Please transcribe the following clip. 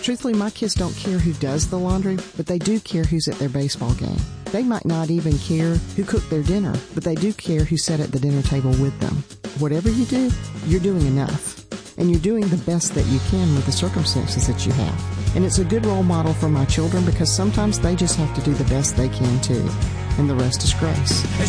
Truthfully, my kids don't care who does the laundry, but they do care who's at their baseball game. They might not even care who cooked their dinner, but they do care who sat at the dinner table with them. Whatever you do, you're doing enough. And you're doing the best that you can with the circumstances that you have. And it's a good role model for my children because sometimes they just have to do the best they can too. And the rest is grace.